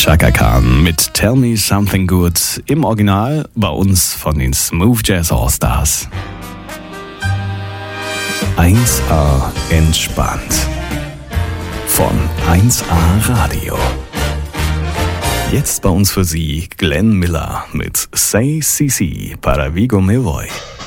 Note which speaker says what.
Speaker 1: Chaka Khan mit Tell Me Something Good im Original, bei uns von den Smooth Jazz All-Stars. 1A entspannt von 1A Radio. Jetzt bei uns für Sie Glenn Miller mit Say CC para Vigo Me Voy.